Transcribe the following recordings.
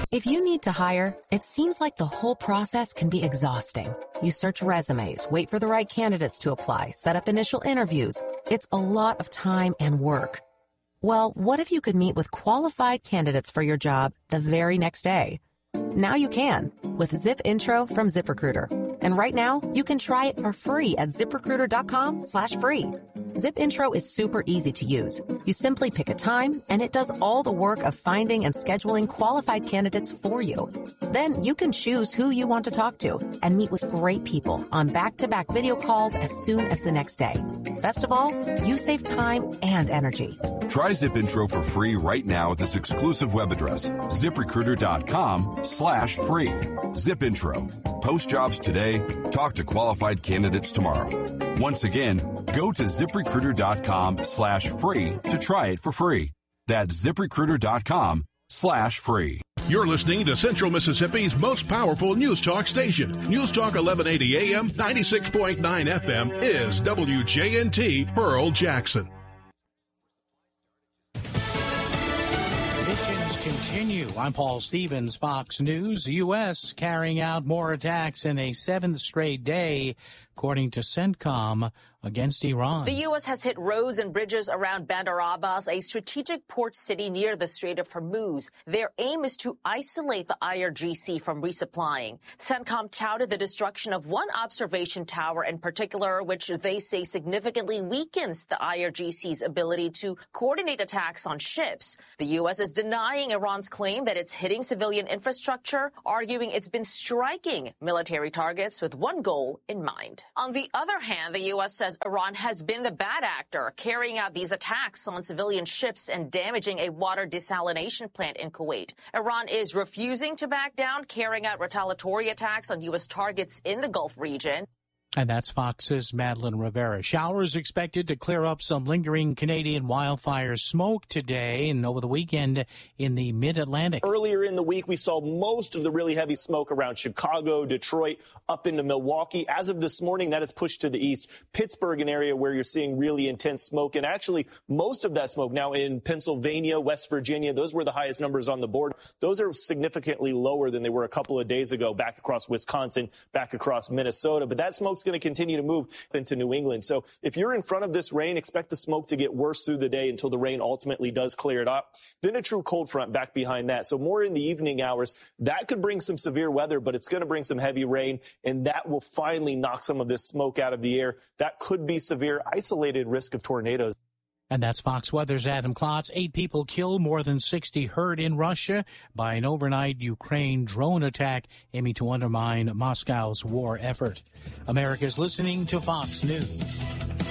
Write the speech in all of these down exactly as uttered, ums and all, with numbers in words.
If you need to hire, it seems like the whole process can be exhausting. You search resumes, wait for the right candidates to apply, set up initial interviews. It's a lot of time and work. Well, what if you could meet with qualified candidates for your job the very next day? Now you can with Zip Intro from ZipRecruiter. And right now, you can try it for free at ZipRecruiter.com slash free. Zip Intro is super easy to use. You simply pick a time, and it does all the work of finding and scheduling qualified candidates for you. Then you can choose who you want to talk to and meet with great people on back-to-back video calls as soon as the next day. Best of all, you save time and energy. Try Zip Intro for free right now at this exclusive web address, ZipRecruiter.com slash free. Zip Intro. Post jobs today. Talk to qualified candidates tomorrow. Once again, go to ZipRecruiter.com slash free to try it for free. That's ZipRecruiter.com slash free. You're listening to Central Mississippi's most powerful news talk station. News Talk eleven eighty A M, ninety-six point nine F M is W J N T Pearl Jackson. Continue. I'm Paul Stevens, Fox News. U S carrying out more attacks in a seventh straight day, according to CENTCOM, against Iran. The U S has hit roads and bridges around Bandar Abbas, a strategic port city near the Strait of Hormuz. Their aim is to isolate the I R G C from resupplying. CENTCOM touted the destruction of one observation tower in particular, which they say significantly weakens the I R G C's ability to coordinate attacks on ships. The U S is denying Iran's claim that it's hitting civilian infrastructure, arguing it's been striking military targets with one goal in mind. On the other hand, the U S says Iran has been the bad actor, carrying out these attacks on civilian ships and damaging a water desalination plant in Kuwait. Iran is refusing to back down, carrying out retaliatory attacks on U S targets in the Gulf region. And that's Fox's Madeline Rivera. Showers expected to clear up some lingering Canadian wildfire smoke today and over the weekend in the mid-Atlantic. Earlier in the week, we saw most of the really heavy smoke around Chicago, Detroit, up into Milwaukee. As of this morning, that is pushed to the east. Pittsburgh, an area where you're seeing really intense smoke. And actually, most of that smoke now in Pennsylvania, West Virginia, those were the highest numbers on the board. Those are significantly lower than they were a couple of days ago, back across Wisconsin, back across Minnesota. But that smoke's going to continue to move into New England. So if you're in front of this rain, expect the smoke to get worse through the day until the rain ultimately does clear it up. Then a true cold front back behind that. So more in the evening hours. That could bring some severe weather, but it's going to bring some heavy rain, and that will finally knock some of this smoke out of the air. That could be severe, isolated risk of tornadoes. And that's Fox Weather's Adam Klotz. Eight people killed, more than sixty hurt in Russia by an overnight Ukraine drone attack aiming to undermine Moscow's war effort. America's listening to Fox News.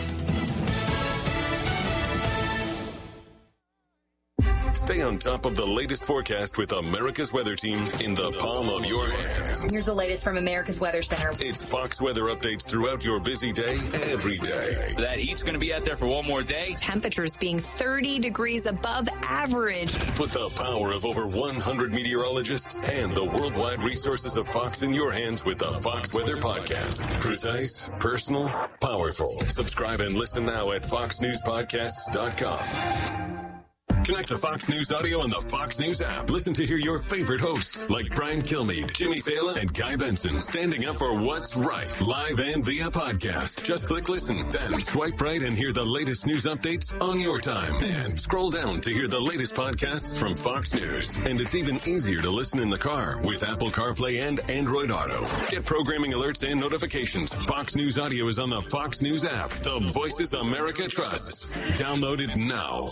Stay on top of the latest forecast with America's Weather Team in the palm of your hands. Here's the latest from America's Weather Center. It's Fox weather updates throughout your busy day, every day. That heat's going to be out there for one more day. Temperatures being thirty degrees above average. Put the power of over one hundred meteorologists and the worldwide resources of Fox in your hands with the Fox Weather Podcast. Precise, personal, powerful. Subscribe and listen now at fox news podcasts dot com. Connect to Fox News Audio on the Fox News app. Listen to hear your favorite hosts like Brian Kilmeade, Jimmy Fallon, and Guy Benson standing up for what's right, live and via podcast. Just click listen, then swipe right and hear the latest news updates on your time. And scroll down to hear the latest podcasts from Fox News. And it's even easier to listen in the car with Apple CarPlay and Android Auto. Get programming alerts and notifications. Fox News Audio is on the Fox News app. The voices America trusts. Download it now.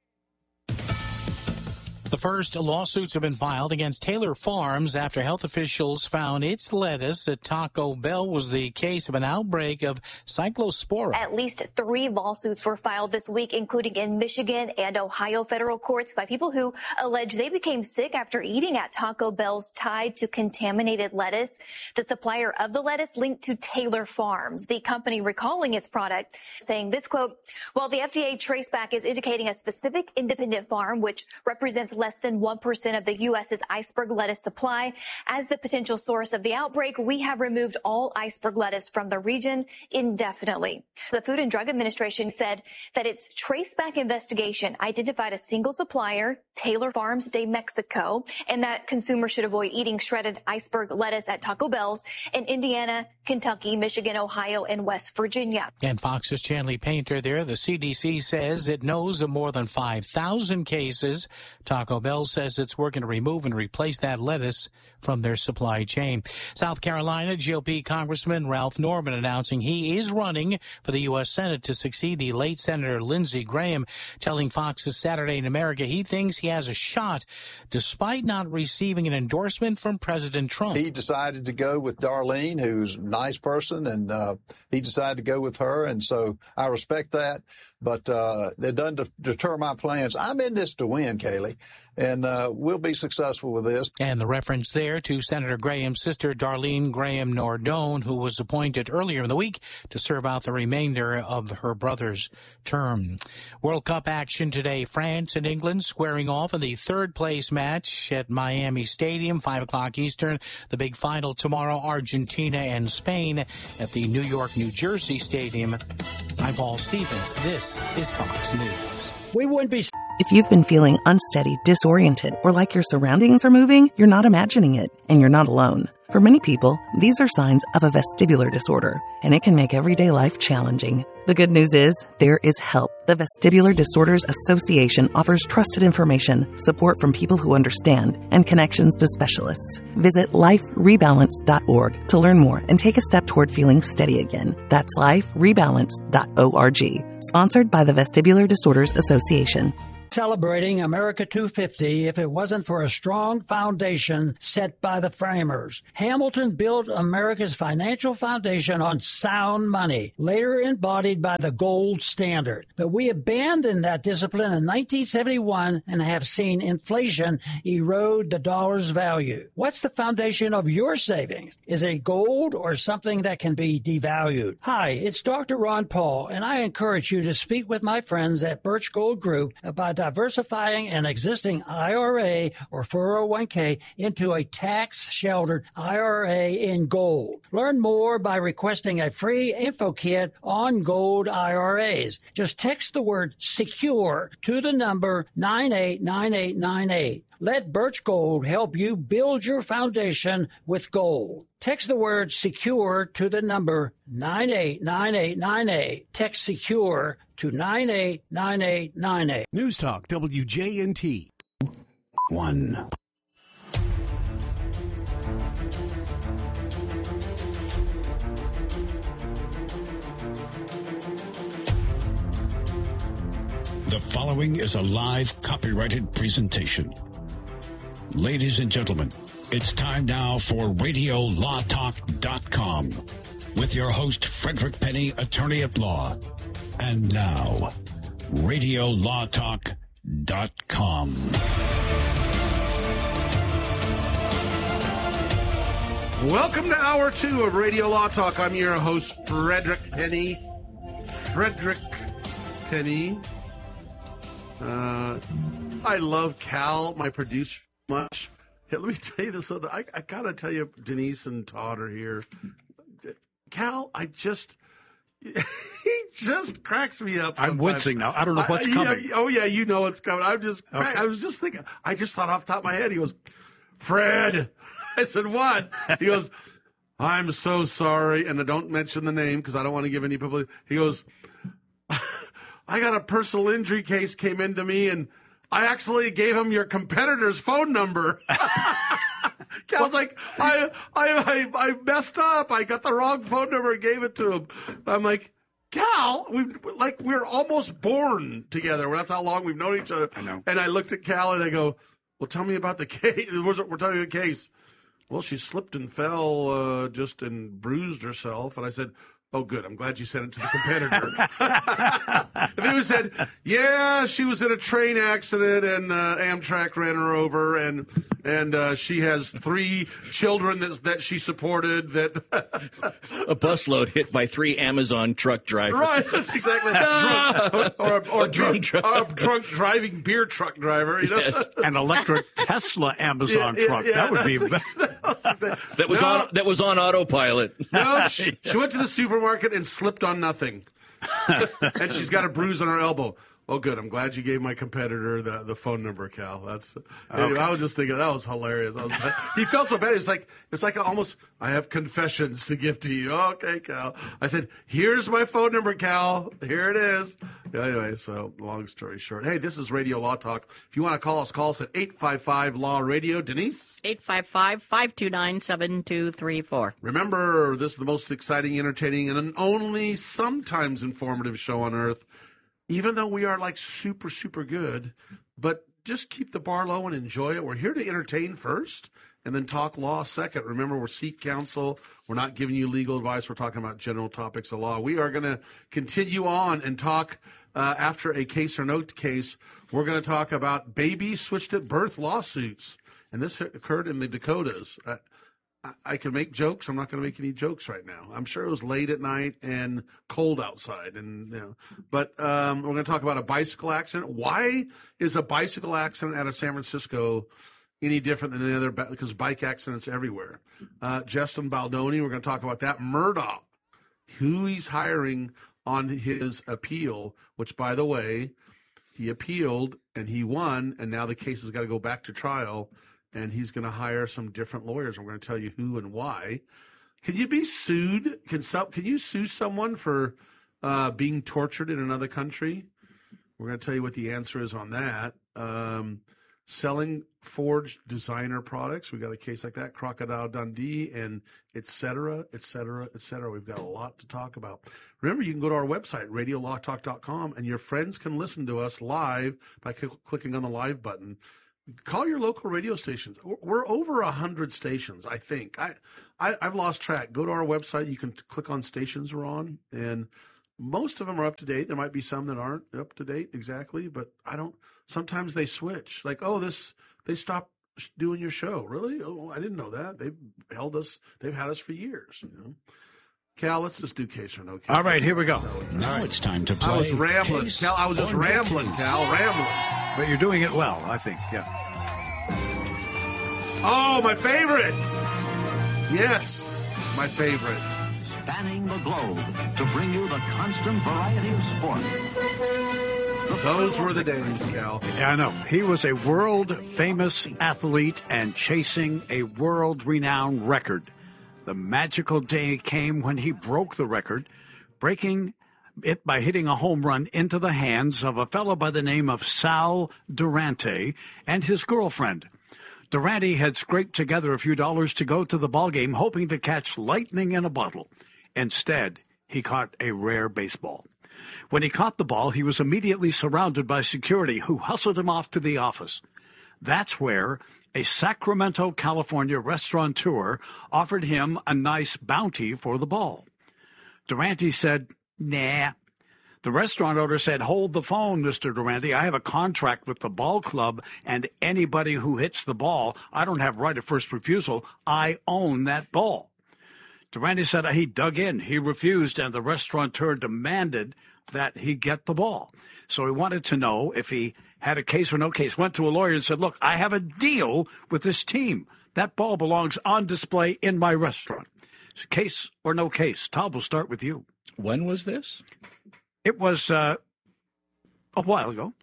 The first lawsuits have been filed against Taylor Farms after health officials found its lettuce at Taco Bell was the case of an outbreak of cyclospora. At least three lawsuits were filed this week, including in Michigan and Ohio federal courts by people who allege they became sick after eating at Taco Bell's tied to contaminated lettuce. The supplier of the lettuce linked to Taylor Farms, the company recalling its product, saying this, quote, while the F D A traceback is indicating a specific independent farm which represents less than one percent of the U S's iceberg lettuce supply. As the potential source of the outbreak, we have removed all iceberg lettuce from the region indefinitely. The Food and Drug Administration said that its traceback investigation identified a single supplier, Taylor Farms de Mexico, and that consumers should avoid eating shredded iceberg lettuce at Taco Bell's in Indiana, Kentucky, Michigan, Ohio, and West Virginia. And Fox's Chanley Painter there. The C D C says it knows of more than five thousand cases. Taco Bell says it's working to remove and replace that lettuce from their supply chain. South Carolina G O P Congressman Ralph Norman announcing he is running for the U S Senate to succeed the late Senator Lindsey Graham, telling Fox's Saturday in America he thinks he has a shot despite not receiving an endorsement from President Trump. He decided to go with Darlene, who's a nice person, and uh, he decided to go with her, and so I respect that. But uh, it doesn't de- deter my plans. I'm in this to win, Kaylee, and uh, we'll be successful with this. And the reference there to Senator Graham's sister, Darlene Graham Nardone, who was appointed earlier in the week to serve out the remainder of her brother's term. World Cup action today. France and England squaring off in the third-place match at Miami Stadium, five o'clock Eastern. The big final tomorrow, Argentina and Spain at the New York, New Jersey Stadium. I'm Paul Stevens. This is Fox News. We wouldn't be... If you've been feeling unsteady, disoriented, or like your surroundings are moving, you're not imagining it, and you're not alone. For many people, these are signs of a vestibular disorder, and it can make everyday life challenging. The good news is, there is help. The Vestibular Disorders Association offers trusted information, support from people who understand, and connections to specialists. Visit life rebalance dot org to learn more and take a step toward feeling steady again. That's life rebalance dot org. Sponsored by the Vestibular Disorders Association. Celebrating America two fifty if it wasn't for a strong foundation set by the framers. Hamilton built America's financial foundation on sound money, later embodied by the gold standard. But we abandoned that discipline in nineteen seventy-one and have seen inflation erode the dollar's value. What's the foundation of your savings? Is it gold or something that can be devalued? Hi, it's Doctor Ron Paul, and I encourage you to speak with my friends at Birch Gold Group about diversifying an existing I R A or four oh one k into a tax-sheltered I R A in gold. Learn more by requesting a free info kit on gold I R As. Just text the word SECURE to the number nine eight nine eight nine eight. Let Birch Gold help you build your foundation with gold. Text the word SECURE to the number nine eight nine eight nine eight. Text SECURE to nine eight nine eight nine eight. News Talk W J N T. One. The following is a live copyrighted presentation. Ladies and gentlemen, it's time now for radio law talk dot com with your host, Frederick Penny, attorney at law. And now, radio law talk dot com. Welcome to hour two of Radio Law Talk. I'm your host, Frederick Penny. Frederick Penny. Uh, I love Cal, my producer, much. Here, let me tell you this. I, I got to tell you, Denise and Todd are here. Cal, I just... he just cracks me up sometimes. I'm wincing now. I don't know what's I, coming. Yeah, oh, yeah, you know what's coming. I'm just, okay. I was just thinking, I just thought off the top of my head, he goes, Fred. I said, what? He goes, I'm so sorry. And I don't mention the name because I don't want to give any publicity. He goes, I got a personal injury case came into me, and I actually gave him your competitor's phone number. I was like, I, I, I, I messed up. I got the wrong phone number and gave it to him. I'm like, Cal, we like we're almost born together. That's how long we've known each other. I know. And I looked at Cal and I go, well, tell me about the case. We're telling you the case. Well, she slipped and fell, uh, just and bruised herself. And I said, oh, good. I'm glad you sent it to the competitor. If he was said, yeah, she was in a train accident and uh, Amtrak ran her over, and and uh, she has three children that that she supported. That a busload hit by three Amazon truck drivers. Right, that's exactly drunk, or, or, or, a drunk, or a drunk driving beer truck driver. You know? Yes. An electric Tesla Amazon yeah, truck. Yeah, yeah, that would be that was no, on that was on autopilot. No, she, she went to the supermarket and slipped on nothing, and she's got a bruise on her elbow. Oh, good. I'm glad you gave my competitor the, the phone number, Cal. That's. Anyway, okay. I was just thinking that was hilarious. I was, he felt so bad. It's like it's like almost. I have confessions to give to you. Okay, Cal. I said, "Here's my phone number, Cal. Here it is." Anyway, so long story short, hey, this is Radio Law Talk. If you want to call us, call us at eight five five Law Radio. Denise, eight five five, five two nine, seven two three four. Remember, this is the most exciting, entertaining, and only sometimes informative show on earth. Even though we are like super, super good, but just keep the bar low and enjoy it. We're here to entertain first and then talk law second. Remember, we're seek counsel. We're not giving you legal advice. We're talking about general topics of law. We are going to continue on and talk uh, after a case or no case. We're going to talk about babies switched at birth lawsuits. And this occurred in the Dakotas. Uh, I can make jokes. I'm not going to make any jokes right now. I'm sure it was late at night and cold outside, and you know. But um, we're going to talk about a bicycle accident. Why is a bicycle accident out of San Francisco any different than any other? Because bike accidents everywhere. Uh, Justin Baldoni. We're going to talk about that. Murdoch, who he's hiring on his appeal. Which, by the way, he appealed and he won, and now the case has got to go back to trial. And he's going to hire some different lawyers. We're going to tell you who and why. Can you be sued? Can some, Can you sue someone for uh, being tortured in another country? We're going to tell you what the answer is on that. Um, selling forged designer products. We got a case like that. Crocodile Dundee and et cetera, et cetera, et cetera. We've got a lot to talk about. Remember, you can go to our website, radio law talk dot com, and your friends can listen to us live by cl- clicking on the live button. Call your local radio stations. We're over a hundred stations, I think. I, I, I've lost track. Go to our website. You can click on stations we're on, and most of them are up to date. There might be some that aren't up to date exactly, but I don't. Sometimes they switch. Like, oh, this they stopped doing your show. Really? Oh, I didn't know that. They've held us. They've had us for years. You know. Cal, let's just do case or no case. All right, here we go. Now right. it's time to play. I was rambling, case Cal. I was just rambling, no Cal. Rambling. But you're doing it well, I think. Yeah. Oh, my favorite. Yes, my favorite. Spanning the globe to bring you the constant variety of sport. Those were the days, Cal. Yeah, I know. He was a world-famous athlete and chasing a world-renowned record. The magical day came when he broke the record, breaking it by hitting a home run into the hands of a fellow by the name of Sal Durante and his girlfriend. Durante had scraped together a few dollars to go to the ballgame, hoping to catch lightning in a bottle. Instead, he caught a rare baseball. When he caught the ball, he was immediately surrounded by security, who hustled him off to the office. That's where a Sacramento, California restaurateur offered him a nice bounty for the ball. Durante said, nah. The restaurant owner said, hold the phone, Mister Durante. I have a contract with the ball club, and anybody who hits the ball, I don't have right of first refusal. I own that ball. Durante said he dug in. He refused, and the restaurateur demanded that he get the ball. So he wanted to know if he had a case or no case. Went to a lawyer and said, look, I have a deal with this team. That ball belongs on display in my restaurant. Case or no case? Tom, we'll start with you. When was this? It was uh, a while ago.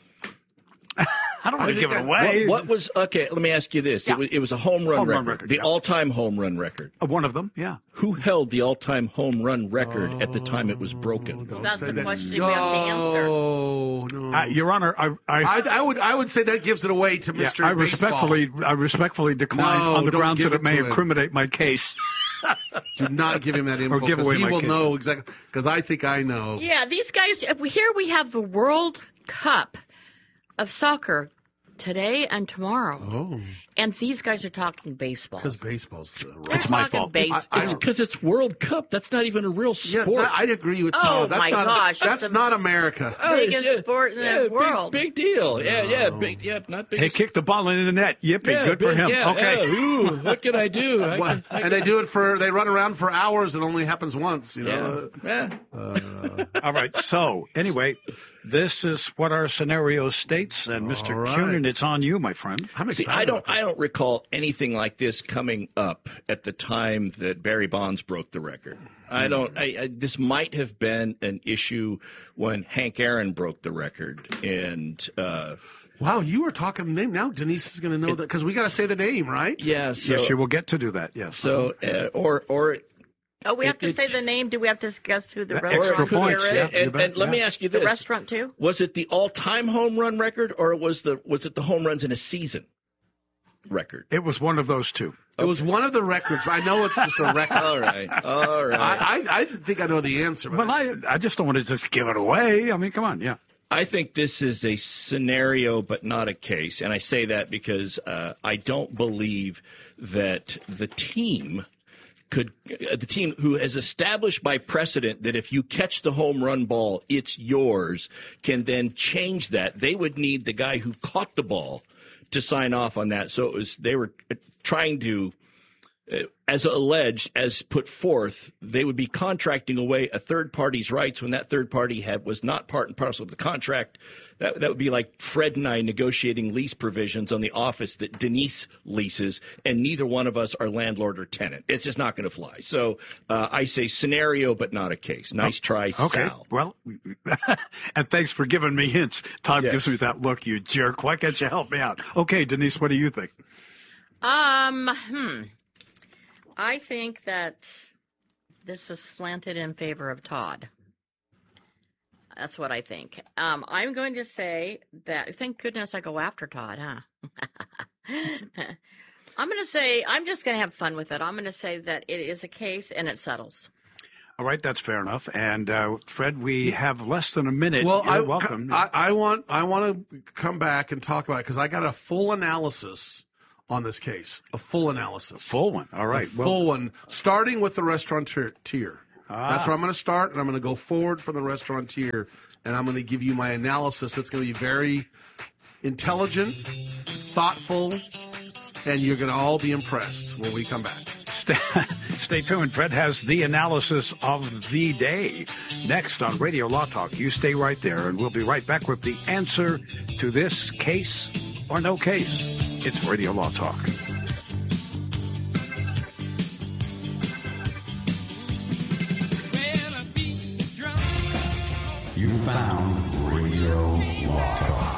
I don't want to give it away. What, what was, okay, let me ask you this. Yeah. It, was, it was a home run home record. Run record the yeah. all-time home run record. Uh, one of them, yeah. Who held the all-time home run record oh, at the time it was broken? Well, that's the that. question no, we have to answer. No, uh, Your Honor, I I, I I would I would say that gives it away to Mister Yeah, I respectfully I respectfully decline no, on the grounds that it, it may him. incriminate my case. Do not give him that info, or give away he my will case. know exactly, because I think I know. Yeah, these guys, here we have the World Cup of soccer Today and tomorrow. Oh. And these guys are talking baseball. Because baseball's the They're It's my talking fault. Baseball. I- I- It's because it's World Cup. That's not even a real Yeah, sport. that- I agree with Oh, Todd. That's my not, gosh, That's it's a- not America. biggest yeah, sport in yeah, the world. Big, big deal. Yeah, yeah, big, yeah, not big. He kicked the ball into the net. Yippee, yeah, good for big, him. Yeah, okay. yeah, ooh, what can I do? I Well, can, I and they do it for, they run around for hours. It only happens once, you know. yeah. Uh, All right. So, anyway, this is what our scenario states. And Mister All right. Cunin, it's on you, my friend. I'm See, excited. I don't, about I don't recall anything like this coming up at the time that Barry Bonds broke the record. I don't. I, I, this might have been an issue when Hank Aaron broke the record, and uh, Wow, you were talking name now. Denise is going to know that because we got to say the name, right? yeah. So, yes, you will get to do that. Yes. So, uh, or or Oh, we have It- to it- say the name. Do we have to guess who the Uh, restaurant extra points, here yeah. is? You and, bet, and let me yeah. ask you The this: restaurant too? Was it the all-time home run record, or was the was it the home runs in a season record? It was one of those two. It was one of the records. I know it's just a record. All right, all right. I, I, I think I know the answer. But Well, I, I just don't want to just give it away. I mean, come on. Yeah. I think this is a scenario, but not a case. And I say that because uh, I don't believe that the team could, uh, the team who has established by precedent that if you catch the home run ball, it's yours, can then change that. They would need the guy who caught the ball to sign off on that. So it was, they were trying to, Uh, as alleged, as put forth, they would be contracting away a third party's rights when that third party had was not part and parcel of the contract. That that would be like Fred and I negotiating lease provisions on the office that Denise leases, and neither one of us are landlord or tenant. It's just not going to fly. So uh, I say scenario, but not a case. Nice try, Okay. Sal. Well, and thanks for giving me hints. Todd Yes. gives me that look, you jerk. Why can't you help me out? Okay, Denise, what do you think? Um, hmm. I think that this is slanted in favor of Todd. That's what I think. Um, I'm going to say that, thank goodness I go after Todd, huh? I'm going to say, I'm just going to have fun with it. I'm going to say that it is a case and it settles. All right, that's fair enough. And uh, Fred, we have less than a minute. Well, You're I, welcome. I, I want I want to come back and talk about it because I got a full analysis on this case, a full analysis, full one. All right, a full one, starting with the restaurateur. Ah. That's where I'm going to start, and I'm going to go forward from the restaurateur, and I'm going to give you my analysis. That's going to be very intelligent, thoughtful, and you're going to all be impressed when we come back. Stay, stay tuned. Fred has the analysis of the day next on Radio Law Talk. You stay right there, and we'll be right back with the answer to this case or no case. It's Radio Law Talk. You found Radio Law Talk.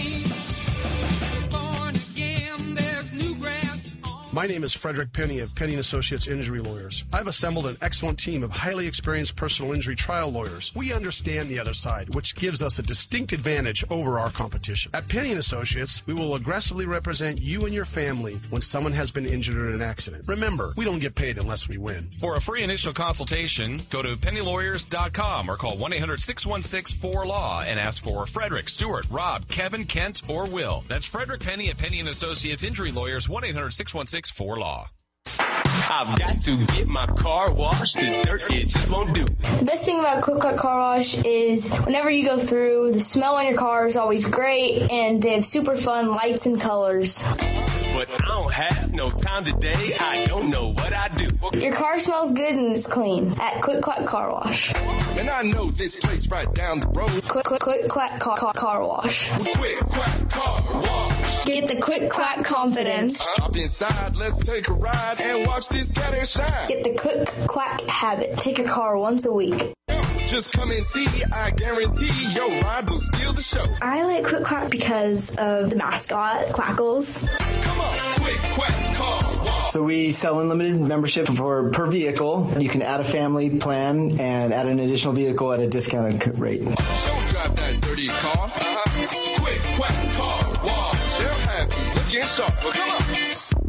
My name is Frederick Penny of Penny and Associates Injury Lawyers. I've assembled an excellent team of highly experienced personal injury trial lawyers. We understand the other side, which gives us a distinct advantage over our competition. At Penny and Associates, we will aggressively represent you and your family when someone has been injured in an accident. Remember, we don't get paid unless we win. For a free initial consultation, go to penny lawyers dot com or call one eight hundred six one six four law and ask for Frederick, Stewart, Rob, Kevin, Kent, or Will. That's Frederick Penny at Penny and Associates Injury Lawyers, one eight hundred six one six four law. I've got to get my car washed. This dirt, it just won't do. The best thing about Quick Quack Car Wash is whenever you go through, the smell on your car is always great, and they have super fun lights and colors. But I don't have no time today. I don't know what I do. Your car smells good and it's clean at Quick Quack Car Wash. And I know this place right down the road. Quick Quick Quick Quack Car, car, car Wash. Quick Quack Car Wash. Get the Quick Quack confidence. Hop inside, let's take a ride and watch this cat and shine. Get the Quick Quack habit. Take your car once a week. Just come and see, I guarantee your ride will steal the show. I like Quick Quack because of the mascot, Quackles. Come on, Quick Quack Car Wash. So we sell unlimited membership for per vehicle. You can add a family plan and add an additional vehicle at a discounted rate. Don't drive that dirty car. Uh-huh. Quick Quack Car Wash. They'll have you looking sharp. Well, come on.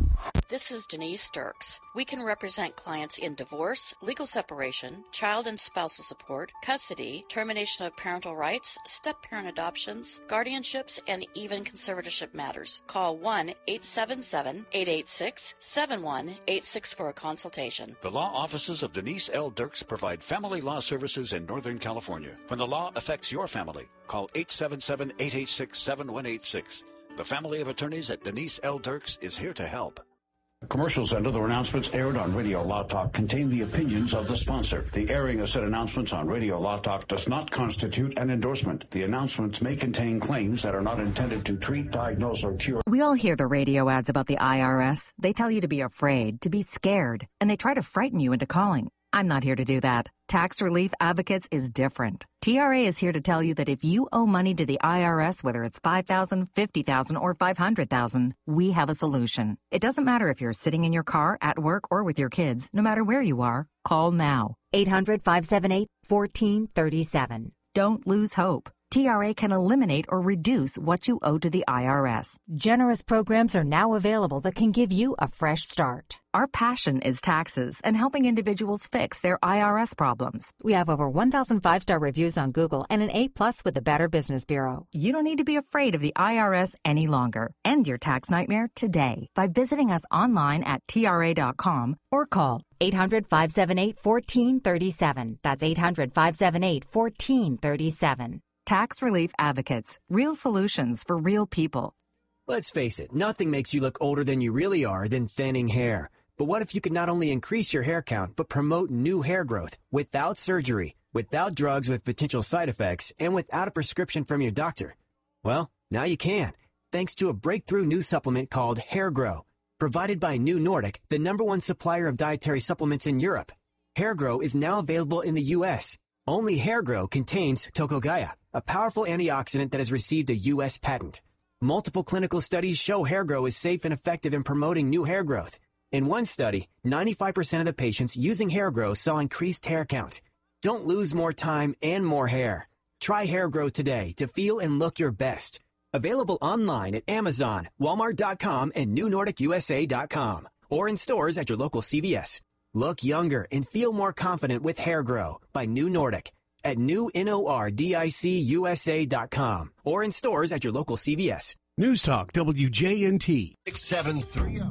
This is Denise Dirks. We can represent clients in divorce, legal separation, child and spousal support, custody, termination of parental rights, step-parent adoptions, guardianships, and even conservatorship matters. Call one eight seven seven, eight eight six, seven one eight six for a consultation. The law offices of Denise L. Dirks provide family law services in Northern California. When the law affects your family, call eight seven seven, eight eight six, seven one eight six. The family of attorneys at Denise L. Dirks is here to help. Commercials and other announcements aired on Radio Law Talk contain the opinions of the sponsor. The airing of said announcements on Radio Law Talk does not constitute an endorsement. The announcements may contain claims that are not intended to treat, diagnose, or cure. We all hear the radio ads about the I R S. They tell you to be afraid, to be scared, and they try to frighten you into calling. I'm not here to do that. Tax Relief Advocates is different. T R A is here to tell you that if you owe money to the I R S, whether it's five thousand dollars, fifty thousand dollars, or five hundred thousand dollars, we have a solution. It doesn't matter if you're sitting in your car, at work, or with your kids. No matter where you are, call now. eight hundred, five seven eight, one four three seven. Don't lose hope. T R A can eliminate or reduce what you owe to the I R S. Generous programs are now available that can give you a fresh start. Our passion is taxes and helping individuals fix their I R S problems. We have over one thousand five-star reviews on Google and an A plus with the Better Business Bureau. You don't need to be afraid of the I R S any longer. End your tax nightmare today by visiting us online at T R A dot com or call eight hundred, five seven eight, one four three seven. That's eight hundred, five seven eight, one four three seven. Tax Relief Advocates. Real solutions for real people. Let's face it, nothing makes you look older than you really are than thinning hair. But what if you could not only increase your hair count, but promote new hair growth without surgery, without drugs with potential side effects, and without a prescription from your doctor? Well, now you can, thanks to a breakthrough new supplement called Hair Grow, provided by New Nordic, the number one supplier of dietary supplements in Europe. Hair Grow is now available in the U S Only Hair Grow contains Tocogaya, a powerful antioxidant that has received a U S patent. Multiple clinical studies show Hair Grow is safe and effective in promoting new hair growth. In one study, ninety-five percent of the patients using Hair Grow saw increased hair count. Don't lose more time and more hair. Try Hair Grow today to feel and look your best. Available online at Amazon, Walmart dot com, and New Nordic U S A dot com, or in stores at your local C V S. Look younger and feel more confident with Hair Grow by New Nordic at new nordic U S A dot com or in stores at your local C V S. News Talk W J N T six seven three.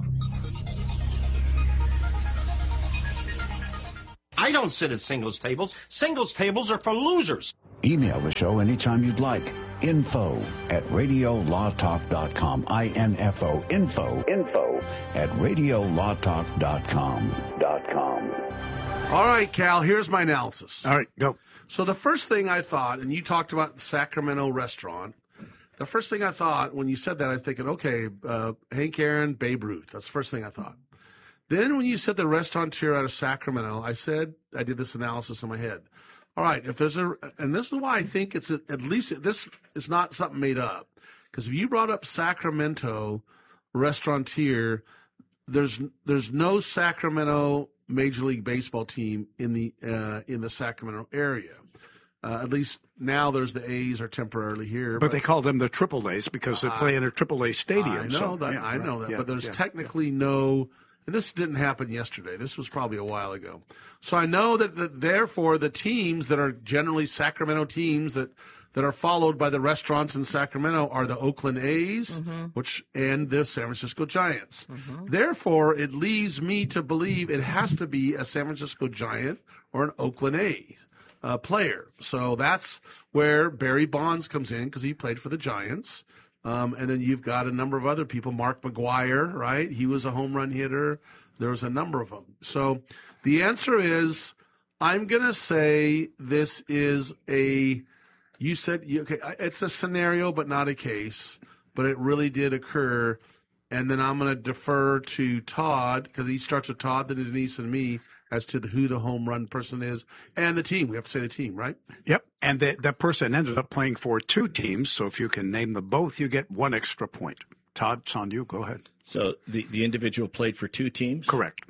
I don't sit at singles tables. Singles tables are for losers. Email the show anytime you'd like. Info at radio law talk dot com. I N F O. Info. Info at radio law talk dot com. Dot com. All right, Cal, here's my analysis. All right, go. So the first thing I thought, and you talked about the Sacramento restaurant, the first thing I thought when you said that, I was thinking, okay, uh, Hank Aaron, Babe Ruth. That's the first thing I thought. Then when you said the restaurateur out of Sacramento, I said, I did this analysis in my head. All right, if there's a, and this is why I think it's a, at least, this is not something made up. Because if you brought up Sacramento restaurateur, there's there's no Sacramento Major League Baseball team in the uh, in the Sacramento area. Uh, at least now there's the A's are temporarily here. But, But, they call them the Triple A's because they play in a Triple A stadium. I know so, that. yeah, I know right, that. yeah, but there's yeah. technically no. And this didn't happen yesterday. This was probably a while ago. So I know that, the, therefore, the teams that are generally Sacramento teams that, that are followed by the restaurants in Sacramento are the Oakland A's, Mm-hmm. which and the San Francisco Giants. Mm-hmm. Therefore, it leaves me to believe it has to be a San Francisco Giant or an Oakland A's uh, player. So that's where Barry Bonds comes in because he played for the Giants. Um, and then you've got a number of other people. Mark McGwire, right? He was a home run hitter. There was a number of them. So the answer is I'm going to say this is a – you said – okay, it's a scenario but not a case, but it really did occur. And then I'm going to defer to Todd because he starts with Todd, then Denise, and me as to the, who the home run person is and the team. We have to say the team, right? Yep, and the, that person ended up playing for two teams, so if you can name them both, you get one extra point. Todd, it's on you. Go ahead. So the, the individual played for two teams? Correct.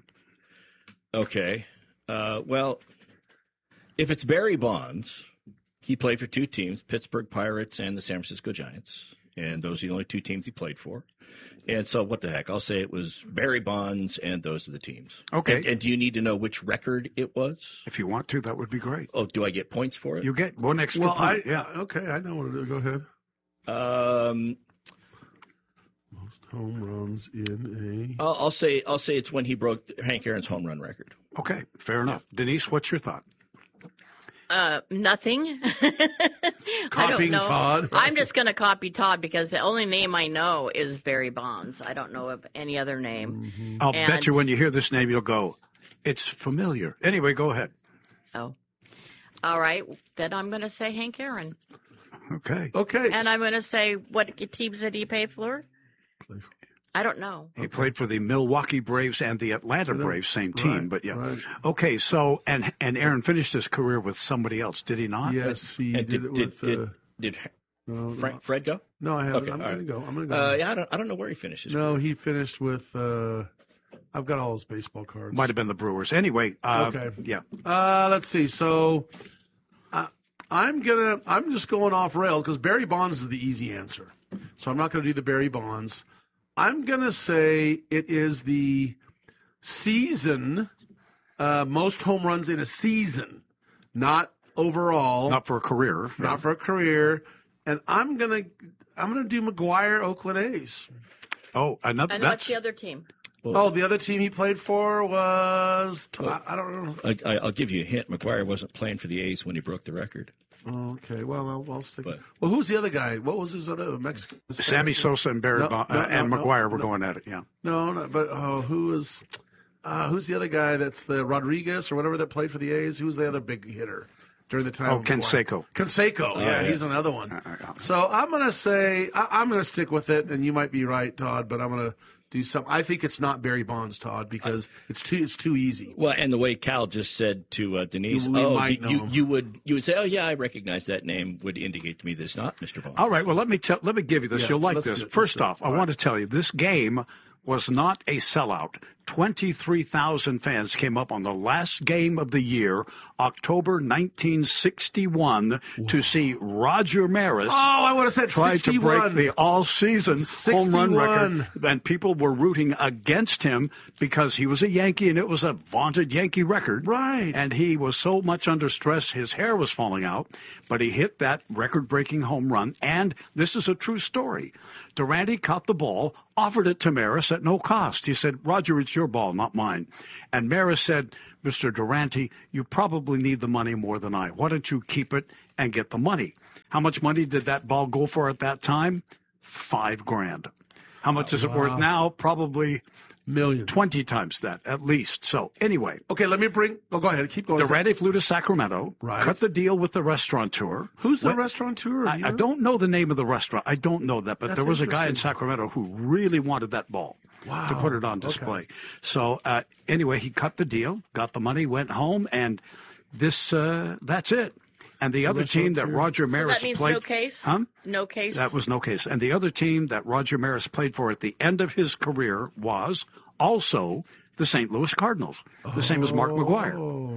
Okay. Uh, well, if it's Barry Bonds, he played for two teams, Pittsburgh Pirates and the San Francisco Giants. and those are the only two teams he played for. And so, what the heck? I'll say it was Barry Bonds, and those are the teams. Okay. And, and do you need to know which record it was? If you want to, that would be great. Oh, do I get points for it? You get one extra Well, point. I, yeah. Okay, I know what to do. Go ahead. Um, Most home runs in a. I'll, I'll say I'll say it's when he broke Hank Aaron's home run record. Okay, fair enough. Denise, what's your thought? Uh, nothing. Copying I don't know. Todd? I'm just going to copy Todd because the only name I know is Barry Bonds. I don't know of any other name. Mm-hmm. I'll And- bet you when you hear this name, you'll go, it's familiar. Anyway, go ahead. Oh. All right. Then I'm going to say Hank Aaron. Okay. Okay. And I'm going to say what teams did he pay for? I don't know. He played for the Milwaukee Braves and the Atlanta Braves, same team, Right, but yeah. right. Okay, so, and and Aaron finished his career with somebody else, did he not? Yes, he And did, did it did with. did, uh, did no, Fred, no. Fred go? No, I haven't. Okay, I'm all going to right. go. I'm going to Uh, go. yeah, I don't I don't know where he finished his No, he finished with. Uh, I've got all his baseball cards. Might have been the Brewers. Anyway, uh, Okay. yeah. Uh, let's see. So, uh, I'm gonna. I'm just going off rail because Barry Bonds is the easy answer. So I'm not going to do the Barry Bonds. I'm gonna say it is the season uh, most home runs in a season, not overall, Not for a career. not for a career. And I'm gonna. I'm gonna do McGuire Oakland A's. Oh, another. And that's what's the other team? Oh, the other team he played for was I, I don't know. I, I, I'll give you a hint. McGuire wasn't playing for the A's when he broke the record. Okay, well, I'll, I'll stick. But- well, who's the other guy? What was his other Mexican? Sammy Sosa and Barry No, Bon- no, uh, and no, no, McGuire were no. going at it. Yeah. No, no, but oh, who is? Uh, who's the other guy? That's the Rodriguez or whatever that played for the A's. Who's the other big hitter during the time? Oh, of McGuire? Canseco. Canseco, Oh, yeah, yeah. he's another one. So I'm gonna say I, I'm gonna stick with it, and you might be right, Todd, but I'm gonna do something. I think it's not Barry Bonds, Todd, because it's too it's too easy. Well, and the way Cal just said to uh, Denise, We oh, might you, know you, him. you would you would say, oh yeah, I recognize that name, would indicate to me that it's not Mister Bonds. All right. Well, let me tell. Let me give you this. Yeah, You'll like let's this. do it. Let's First do it. off, I All want right. to tell you this game was not a sellout. Twenty-three thousand fans came up on the last game of the year, October nineteen sixty-one, to see Roger Maris. Oh, I would have said try to break sixty-one. the all-season home run record, sixty-one. and people were rooting against him because he was a Yankee, and it was a vaunted Yankee record. Right. And he was so much under stress, his hair was falling out, but he hit that record-breaking home run, and this is a true story. Durante caught the ball, offered it to Maris at no cost. He said, Roger, it's your ball, not mine. And Maris said, Mister Durante, you probably need the money more than I. Why don't you keep it and get the money? How much money did that ball go for at that time? Five grand. How much is it worth now? Probably millions. twenty times that, at least. So, anyway. Okay, let me bring. Oh, go ahead. Keep going. Durante flew to Sacramento, Right. cut the deal with the restaurateur. Who's the Went- restaurateur? I, You I know? don't know the name of the restaurant. I don't know that, but That's there was a guy in interesting. Sacramento who really wanted that ball Wow. to put it on Okay. display. So uh, anyway, he cut the deal, got the money, went home, and this uh, that's it. And the other team that Roger So Maris that means played, no case? Huh? No case? That was no case. And the other team that Roger Maris played for at the end of his career was also the Saint Louis Cardinals, the same as Mark McGuire.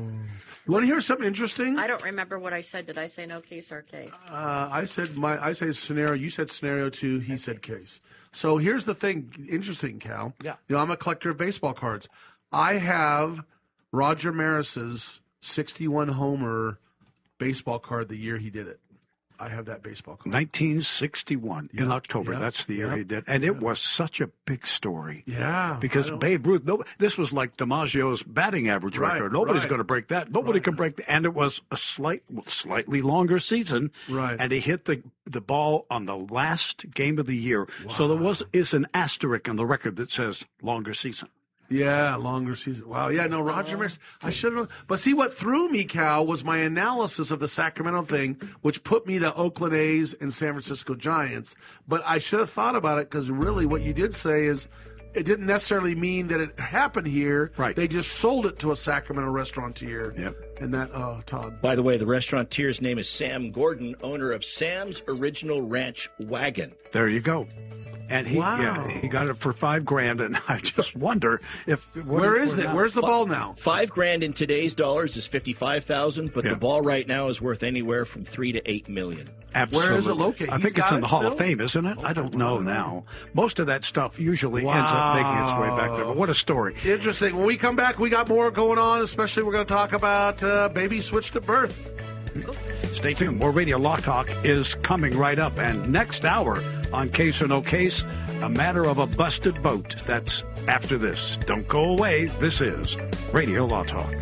You want to hear something interesting? I don't remember what I said. Did I say no case or case? Uh, I said my. I say scenario. You said scenario two. He said case. So here's the thing. Interesting, Cal. Yeah. You know, I'm a collector of baseball cards. I have Roger Maris's sixty-one homer baseball card the year he did it. I have that baseball card. nineteen sixty-one in Yeah, October. yeah, That's the year yeah, he did. And it was such a big story. Yeah. Because I don't- Babe Ruth, no, this was like DiMaggio's batting average Right, record. Nobody's right. going to break that. Nobody can break that. And it was a slight, slightly longer season. Right. And he hit the, the ball on the last game of the year. So there was is an asterisk on the record that says longer season. Yeah, longer season. Wow. Yeah, no, Roger Maris. I should have. But see, what threw me, Cal, was my analysis of the Sacramento thing, which put me to Oakland A's and San Francisco Giants. But I should have thought about it because really what you did say is it didn't necessarily mean that it happened here. Right. They just sold it to a Sacramento restaurateur. Yep. And that, uh, Todd. By the way, the restaurateur's name is Sam Gordon, owner of Sam's Original Ranch Wagon. There you go. And he, Wow. yeah, he got it for five grand, and I just wonder if Where is it? Where's the ball now? Five grand in today's dollars is fifty-five thousand, but Yeah. the ball right now is worth anywhere from three to eight million. Absolutely. Where is it located? I He's think it's got in the it Hall still? of Fame, isn't it? I don't know now. Most of that stuff usually ends up making its way back there. But what a story. Interesting. When we come back, we got more going on, especially we're going to talk about uh, baby switched at birth. Stay tuned. More Radio Law Talk is coming right up. And next hour on Case or No Case, a matter of a busted boat. That's after this. Don't go away. This is Radio Law Talk.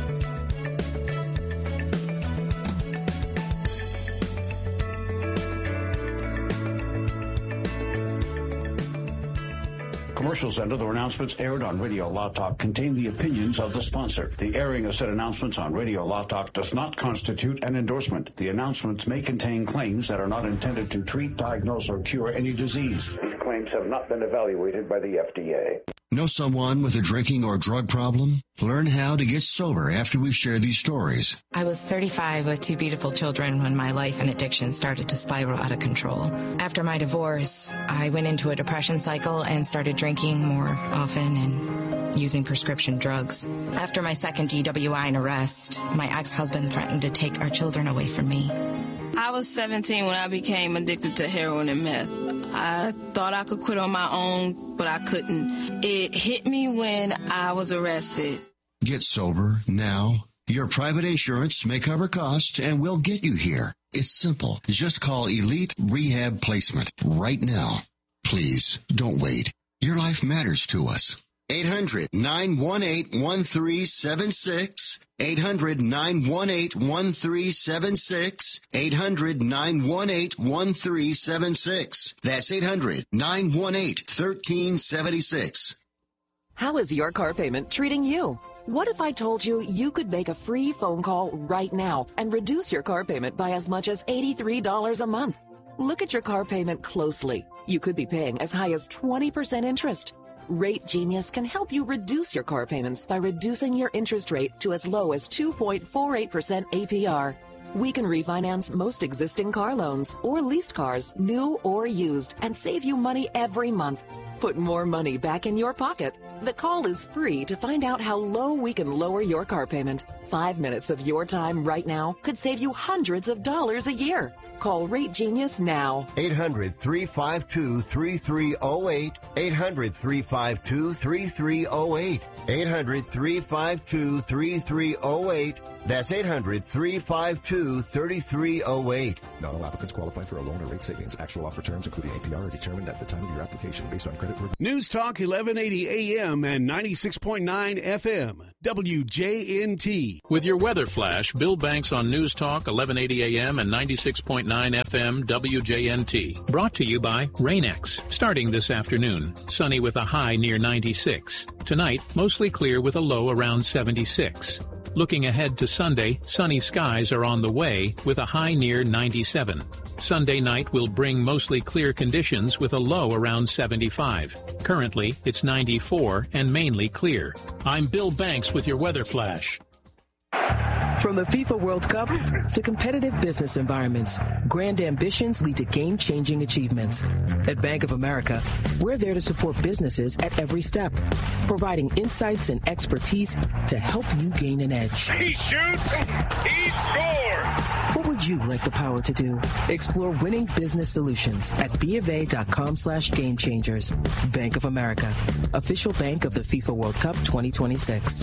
Commercials and other announcements aired on Radio Law Talk contain the opinions of the sponsor. The airing of said announcements on Radio Law Talk does not constitute an endorsement. The announcements may contain claims that are not intended to treat, diagnose, or cure any disease. These claims have not been evaluated by the F D A. Know someone with a drinking or drug problem? Learn how to get sober after we share these stories. I was thirty-five with two beautiful children when my life and addiction started to spiral out of control. After my divorce, I went into a depression cycle and started drinking more often and using prescription drugs. After my second D W I and arrest, my ex-husband threatened to take our children away from me. I was seventeen when I became addicted to heroin and meth. I thought I could quit on my own, but I couldn't. It hit me when I was arrested. Get sober now. Your private insurance may cover costs and we'll get you here. It's simple. Just call Elite Rehab Placement right now. Please don't wait. Your life matters to us. eight hundred, nine one eight, one three seven six. eight hundred, nine one eight, one three seven six. eight hundred, nine one eight, one three seven six. That's eight hundred, nine one eight, one three seven six. How is your car payment treating you? What if I told you you could make a free phone call right now and reduce your car payment by as much as eighty-three dollars a month? Look at your car payment closely. You could be paying as high as twenty percent interest. Rate Genius can help you reduce your car payments by reducing your interest rate to as low as two point four eight percent A P R. We can refinance most existing car loans or leased cars, new or used, and save you money every month. Put more money back in your pocket. The call is free to find out how low we can lower your car payment. Five minutes of your time right now could save you hundreds of dollars a year. Call Rate Genius now. eight hundred, three five two, three three zero eight. eight hundred, three five two, three three zero eight. eight hundred, three five two, three three zero eight. That's eight hundred, three five two, three three zero eight. Not all applicants qualify for a loan or rate savings. Actual offer terms, including A P R, are determined at the time of your application based on credit report. News Talk eleven eighty A M and ninety-six point nine F M. W J N T. With your weather flash, Bill Banks on News Talk eleven eighty A M and ninety-six point nine F M W J N T. Brought to you by Rain-X. Starting this afternoon, sunny with a high near ninety-six. Tonight, mostly clear with a low around seventy-six. Looking ahead to Sunday, sunny skies are on the way with a high near ninety-seven. Sunday night will bring mostly clear conditions with a low around seventy-five. Currently, it's ninety-four and mainly clear. I'm Bill Banks with your weather flash. From the FIFA World Cup to competitive business environments, grand ambitions lead to game-changing achievements. At Bank of America, we're there to support businesses at every step, providing insights and expertise to help you gain an edge. He shoots, he scores! What would you like the power to do? Explore winning business solutions at bofa.com slash game changers. Bank of America, official bank of the FIFA World Cup twenty twenty-six.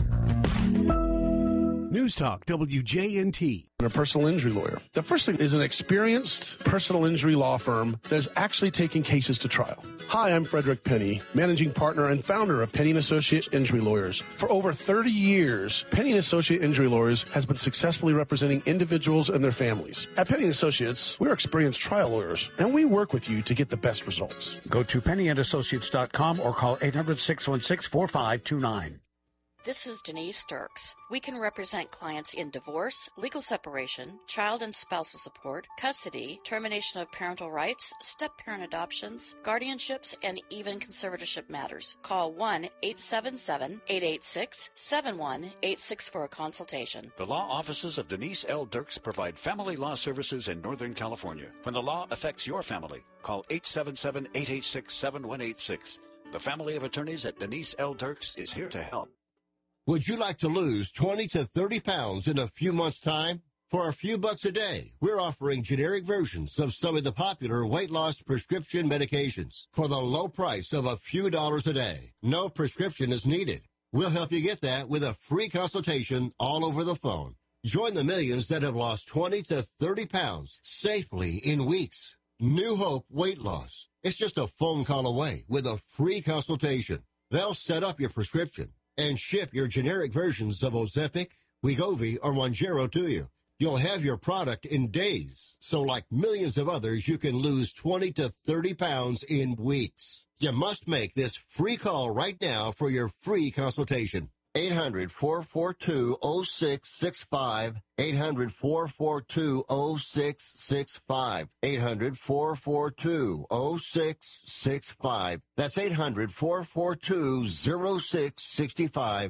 News Talk W J N T. A personal injury lawyer. The first thing is an experienced personal injury law firm that is actually taking cases to trial. Hi, I'm Frederick Penny, managing partner and founder of Penny and Associates Injury Lawyers. For over thirty years, Penny and Associates Injury Lawyers has been successfully representing individuals and their families. At Penny and Associates, we're experienced trial lawyers, and we work with you to get the best results. Go to penny and associates dot com or call eight hundred, six one six, four five two nine. This is Denise Dirks. We can represent clients in divorce, legal separation, child and spousal support, custody, termination of parental rights, step-parent adoptions, guardianships, and even conservatorship matters. Call one eight seven seven, eight eight six, seven one eight six for a consultation. The law offices of Denise L. Dirks provide family law services in Northern California. When the law affects your family, call eight seven seven, eight eight six, seven one eight six. The family of attorneys at Denise L. Dirks is here to help. Would you like to lose twenty to thirty pounds in a few months' time? For a few bucks a day, we're offering generic versions of some of the popular weight loss prescription medications for the low price of a few dollars a day. No prescription is needed. We'll help you get that with a free consultation all over the phone. Join the millions that have lost twenty to thirty pounds safely in weeks. New Hope Weight Loss. It's just a phone call away with a free consultation. They'll set up your prescription and ship your generic versions of Ozempic, Wegovy, or Mounjaro to you. You'll have your product in days. So like millions of others, you can lose twenty to thirty pounds in weeks. You must make this free call right now for your free consultation. eight hundred, four four two, oh six six five. eight hundred, four four two, oh six six five. eight hundred, four four two, oh six six five. That's eight hundred, four four two, oh six six five.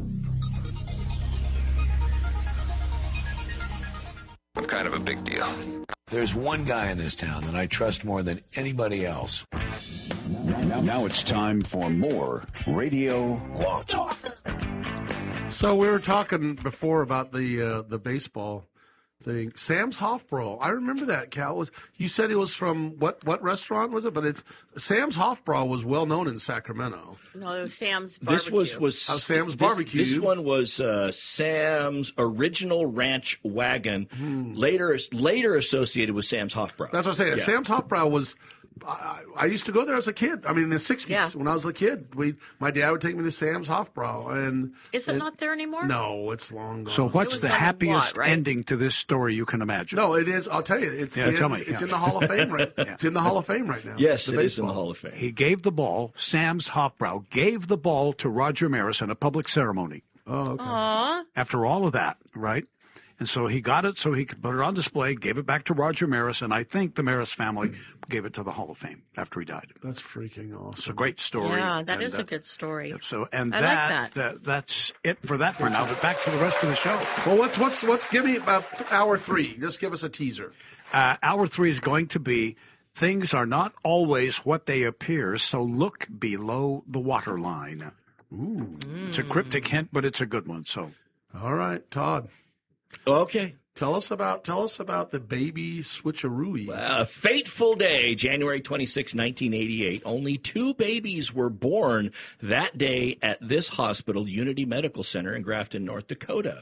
I'm kind of a big deal. There's one guy in this town that I trust more than anybody else. Now, now it's time for more Radio Law Talk. So we were talking before about the uh, the baseball thing. Sam's Hofbrau. I remember that, Cal. Was you said it was from what what restaurant was it? But it's Sam's Hofbrau was well known in Sacramento. No, it was Sam's Barbecue. This was was oh, Sam's this, Barbecue. This one was uh, Sam's Original Ranch Wagon, Hmm. later later associated with Sam's Hofbrau. That's what I'm saying. Yeah. Sam's Hofbrau was. I, I used to go there as a kid. I mean, in the sixties, Yeah. when I was a kid, we my dad would take me to Sam's Hofbrau, and Is it and- not there anymore? No, it's long gone. So what's was the on happiest what, right? ending to this story you can imagine? No, it is. I'll tell you, it's Yeah, in, tell me, it's yeah. in the Hall of Fame right. It's in the Hall of Fame right now. Yes, The it is in the baseball. Hall of Fame. He gave the ball, Sam's Hofbrau gave the ball to Roger Maris in a public ceremony. Oh, okay. Aw. After all of that, right? And so he got it so he could put it on display, gave it back to Roger Maris, and I think the Maris family gave it to the Hall of Fame after he died. That's freaking awesome. It's a great story. Yeah, that and, is uh, a good story. So, and I that, like that. uh, that's it for that for now. But back to the rest of the show. Well, what's what's what's? Give me about hour three. Just give us a teaser. Uh, hour three is going to be things are not always what they appear, so look below the waterline. Ooh. It's a cryptic hint, but it's a good one. So, all right, Todd. Okay. Tell us about tell us about the baby switcheroo. A fateful day, January twenty-sixth, nineteen eighty-eight. Only two babies were born that day at this hospital, Unity Medical Center in Grafton, North Dakota.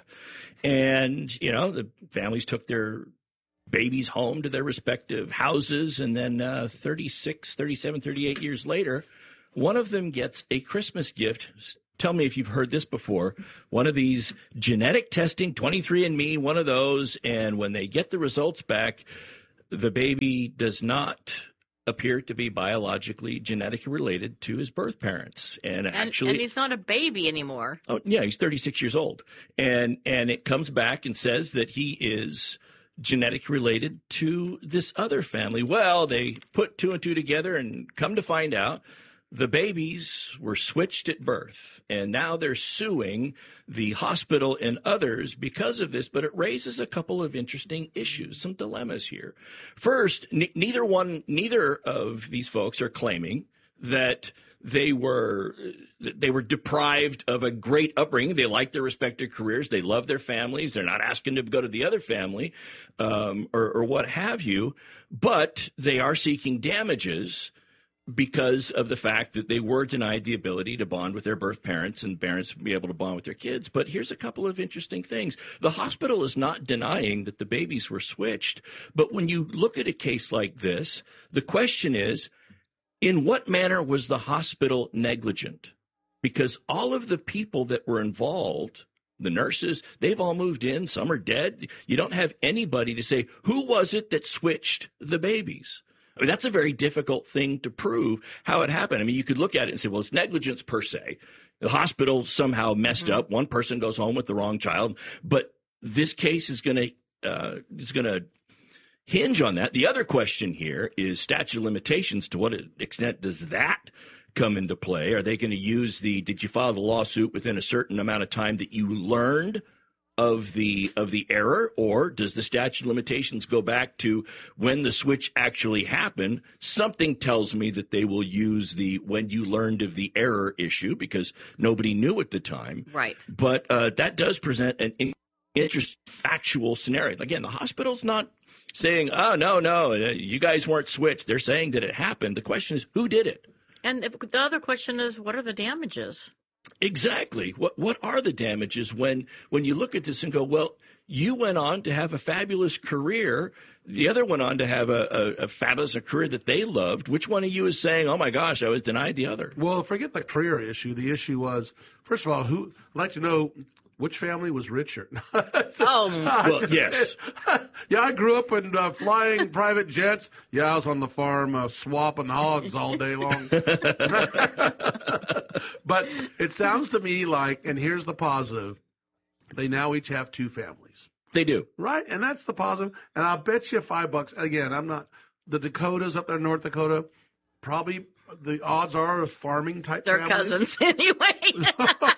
And, you know, the families took their babies home to their respective houses. And then uh, thirty-six, thirty-seven, thirty-eight years later, one of them gets a Christmas gift. Tell me if you've heard this before. One of these genetic testing, twenty-three and me, one of those. And when they get the results back, the baby does not appear to be biologically genetically related to his birth parents. And, And, actually, and he's not a baby anymore. oh, yeah, he's thirty-six years old. And, and it comes back and says that he is genetically related to this other family. Well, they put two and two together and come to find out the babies were switched at birth, and now they're suing the hospital and others because of this, but it raises a couple of interesting issues, some dilemmas here. First, n- neither one, neither of these folks are claiming that they were they were deprived of a great upbringing. They like their respective careers. They love their families. They're not asking to go to the other family um, or, or what have you, but they are seeking damages because of the fact that they were denied the ability to bond with their birth parents and parents be able to bond with their kids. But here's a couple of interesting things. The hospital is not denying that the babies were switched. But when you look at a case like this, the question is, in what manner was the hospital negligent? Because all of the people that were involved, the nurses, they've all moved in. Some are dead. You don't have anybody to say, who was it that switched the babies? I mean, that's a very difficult thing to prove how it happened. I mean, you could look at it and say, well, it's negligence per se. The hospital somehow messed mm-hmm. up. One person goes home with the wrong child, but this case is going to uh, is going to hinge on that. The other question here is statute of limitations. To what extent does that come into play? Are they going to use the, did you file the lawsuit within a certain amount of time that you learned of the of the error, or does the statute of limitations go back to when the switch actually happened? Something tells me that they will use the when you learned of the error issue, because nobody knew at the time. Right. But uh, that does present an interesting factual scenario. Again, the hospital's not saying, oh, no, no, you guys weren't switched. They're saying that it happened. The question is, who did it? And the other question is, what are the damages? Exactly. What what are the damages when when you look at this and go, well, you went on to have a fabulous career. The other went on to have a, a, a fabulous a career that they loved. Which one of you is saying, oh, my gosh, I was denied the other? Well, forget the career issue. The issue was, first of all, who I'd like to know which family was richer. Oh, well, yes. Yeah, I grew up in uh, flying private jets. Yeah, I was on the farm uh, swapping hogs all day long. But it sounds to me like, and here's the positive, they now each have two families. They do. Right? And that's the positive. And I'll bet you five bucks. Again, I'm not, the Dakotas up there in North Dakota, probably the odds are a farming type They're families. cousins anyway.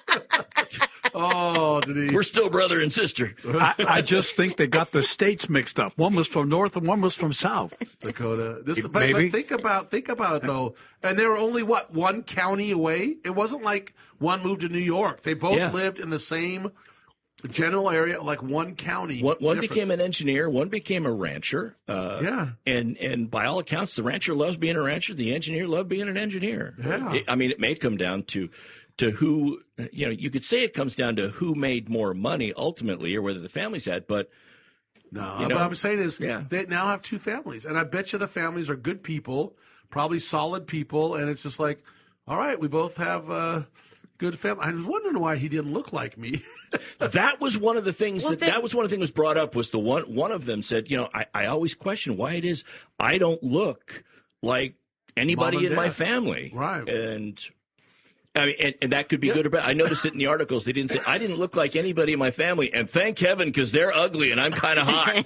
Oh, Denise. We're still brother and sister. I, I just think they got the states mixed up. One was from North and one was from South Dakota. This, but, Maybe. but think about think about it though. And they were only what one county away. It wasn't like one moved to New York. They both Yeah. lived in the same general area, like one county. One, one difference. became an engineer. One became a rancher. Uh, Yeah. And and by all accounts, the rancher loves being a rancher. The engineer loved being an engineer. Yeah. It- I mean, it may come down to to who, you know, you could say it comes down to who made more money ultimately, or whether the families had, but No, you know, what I'm saying is yeah. they now have two families, and I bet you the families are good people, probably solid people, and it's just like, all right, we both have uh, good family. I was wondering why he didn't look like me. That was one of the things Well, that they- that was one of the things was brought up was the one one of them said, you know, I, I always question why it is I don't look like anybody Mom and in my Dad. family. Right. And I mean, and, and that could be good or bad. I noticed it in the articles. They didn't say I didn't look like anybody in my family, and thank heaven because they're ugly and I'm kind of hot.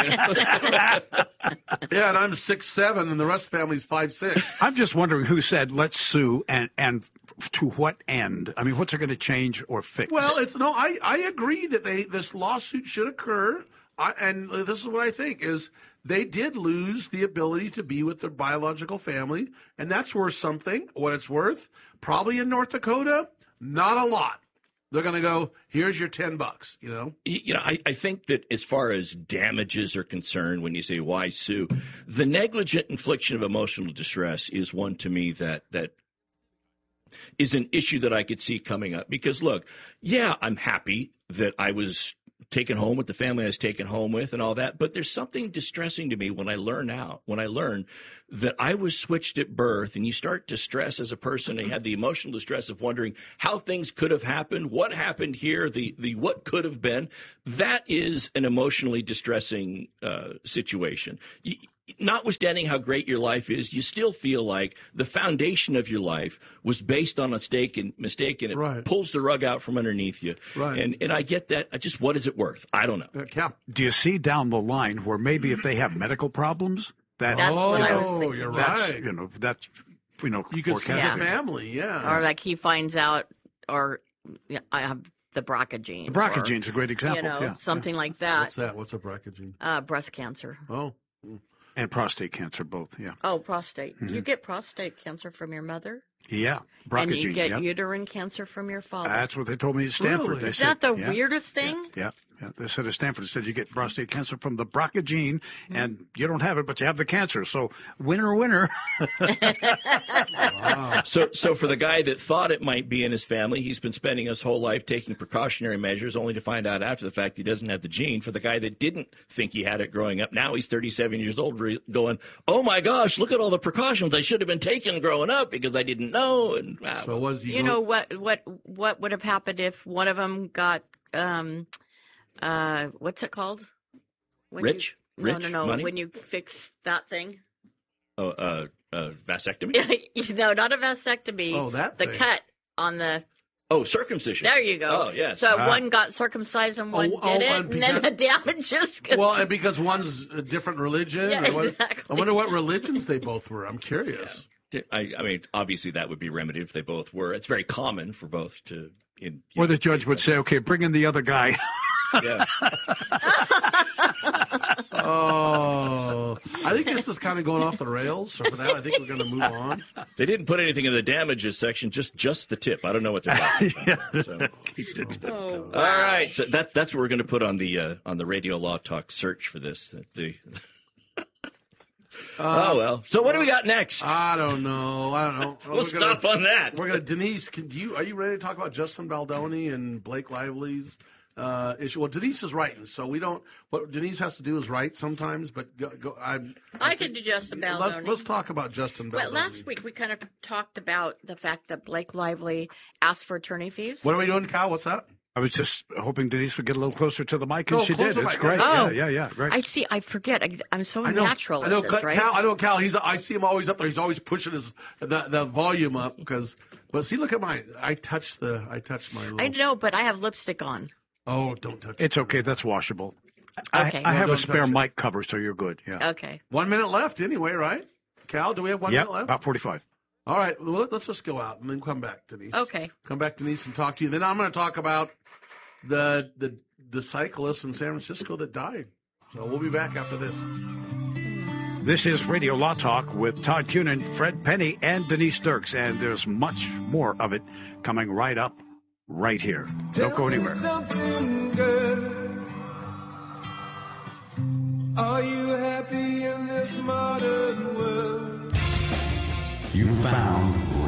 Yeah, and I'm six seven, and the rest of the family's five six. I'm just wondering who said let's sue and and to what end? I mean, what's it going to change or fix? Well, it's no. I, I agree that they this lawsuit should occur, I, and this is what I think is they did lose the ability to be with their biological family, and that's worth something. What it's worth, probably in North Dakota, not a lot. They're going to go, here's your ten bucks. You know. You know, I, I think that as far as damages are concerned, when you say why sue, the negligent infliction of emotional distress is one to me that that. is an issue that I could see coming up. Because, look, yeah, I'm happy that I was taken home with the family I was taken home with and all that, but there's something distressing to me when I learn out, when I learn that I was switched at birth, and you start to stress as a person, and you have the emotional distress of wondering how things could have happened, what happened here, the, the what could have been. That is an emotionally distressing uh, situation. You, Notwithstanding how great your life is, you still feel like the foundation of your life was based on a mistake and mistake, and it Right. pulls the rug out from underneath you. Right. And and I get that. I just, what is it worth? I don't know. Uh, Cap. Do you see down the line where maybe if they have medical problems, that That's oh, what I was thinking. you're that's right. you know that's you know You could see the forecasting. family, yeah. Or like he finds out, or yeah, I have the B R C A gene. The B R C A or, gene's a great example. You know, yeah, something yeah. like that. What's that? What's a B R C A gene? Uh, breast cancer. Oh. And prostate cancer, both. Yeah, Oh, prostate. Mhm. You get prostate cancer from your mother, yeah. B R C A and you gene. get yeah. uterine cancer from your father. That's what they told me at Stanford. Really? They Is said, that the yeah, weirdest thing? Yeah, yeah. They said at Stanford, they said you get prostate cancer from the B R C A gene, and you don't have it, but you have the cancer. So winner, winner. Wow. So, so for the guy that thought it might be in his family, he's been spending his whole life taking precautionary measures, only to find out after the fact he doesn't have the gene. For the guy that didn't think he had it growing up, now he's thirty-seven years old, re- going, "Oh my gosh, look at all the precautions I should have been taking growing up because I didn't know." And wow. So was he You know what? What? What would have happened if one of them got um, uh, what's it called? When Rich? You, no, Rich? no, no. Money? When you fix that thing. Oh, uh, uh, vasectomy. no, not a vasectomy. Oh, that the thing. cut on the Oh, circumcision. There you go. Oh, yes. So Ah. one got circumcised and one Oh, oh, didn't, and and then the damages. Well, and because one's a different religion. Yeah, or what, exactly. I wonder what religions they both were. I'm curious. I, I mean, obviously that would be remedied if they both were. It's very common for both to. In, Or the judge would say, okay, bring in the other guy. Yeah. Oh, I think this is kind of going off the rails. So for that, I think we're going to move on. They didn't put anything in the damages section, just just the tip. I don't know what they're talking about. So. Oh, All right, so that's that's what we're going to put on the uh, on the Radio Law Talk search for this. The oh well. So what do we got next? I don't know. I don't know. We'll We're stop gonna, on that. We're gonna Denise. Can do you are you ready to talk about Justin Baldoni and Blake Lively's uh, issue? Well, Denise is writing, so we don't. What Denise has to do is write sometimes. But go, go, I'm, I, I could think- do Justin Baldoni. Let's let's talk about Justin Baldoni. Well, last week we kind of talked about the fact that Blake Lively asked for attorney fees. What are we doing, Kyle? What's that? I was just hoping Denise would get a little closer to the mic, and No, she close did. the It's mic. great. Oh. Yeah, yeah, yeah. Great. I see. I forget. I, I'm so I know, natural I know, at this, Cal, right? I know Cal. He's. I see him always up there. He's always pushing his the, the volume up because. But see, look at my. I touched the. I touched my. Little, I know, but I have lipstick on. Oh, don't touch. It's okay. That's washable. Okay. I, I No, have don't a spare touch it. mic cover, so you're good. Yeah. Okay. One minute left, anyway, right? Cal, do we have one Yep, minute left? about forty-five. All right, well, let- let's just go out and then come back, Denise. Okay. Come back, Denise, and talk to you. Then I'm going to talk about the the the cyclist in San Francisco that died. So we'll be back after this. This is Radio Law Talk with Todd Cunin, Fred Penny, and Denise Dirks, and there's much more of it coming right up, right here. Don't go anywhere. Something good. Are you happy in this modern world? You found